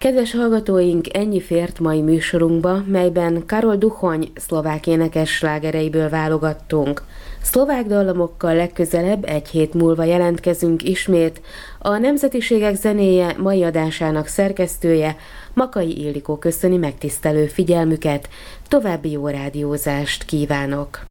Kedves hallgatóink, ennyi fért mai műsorunkba, melyben Karol Duhony szlovák énekes slágereiből válogattunk. Szlovák dallamokkal legközelebb egy hét múlva jelentkezünk ismét. A Nemzetiségek zenéje mai adásának szerkesztője Makai Ildikó köszöni megtisztelő figyelmüket. További jó rádiózást kívánok!